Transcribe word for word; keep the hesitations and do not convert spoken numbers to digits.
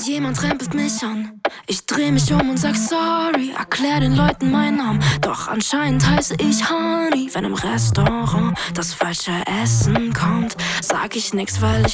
Jemand rempelt mich an. Ich dreh mich um und sag sorry, erklär den Leuten meinen Namen. Doch anscheinend heiße ich Honey. Wenn im Restaurant das falsche Essen kommt, sag ich nix, weil ich